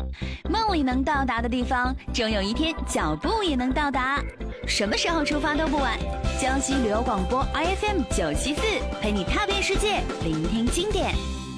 梦里能到达的地方，终有一天脚步也能到达。什么时候出发都不晚。江西旅游广播 IFM 974陪你踏遍世界，聆听经典。